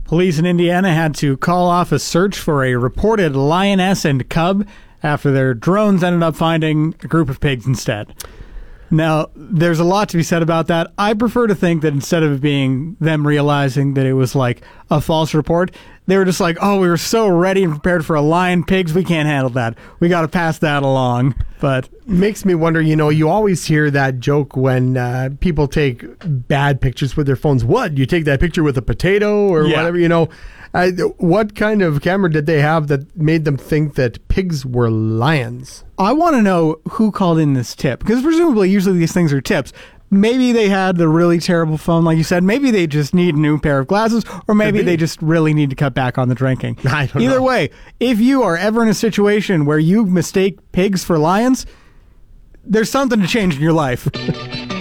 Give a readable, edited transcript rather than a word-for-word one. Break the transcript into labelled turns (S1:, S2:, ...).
S1: Police in Indiana had to call off a search for a reported lioness and cub after their drones ended up finding a group of pigs instead. Now, there's a lot to be said about that. I prefer to think that instead of it being them realizing that it was like a false report, they were just like, oh, we were so ready and prepared for a lion, pigs, we can't handle that. We got to pass that along. But
S2: makes me wonder, you always hear that joke when people take bad pictures with their phones. What? You take that picture with a potato or whatever, what kind of camera did they have that made them think that pigs were lions?
S1: I want to know who called in this tip, because presumably usually these things are tips. Maybe they had the really terrible phone, like you said. Maybe they just need a new pair of glasses, or maybe they just really need to cut back on the drinking.
S2: I don't know.
S1: Either way, if you are ever in a situation where you mistake pigs for lions, there's something to change in your life.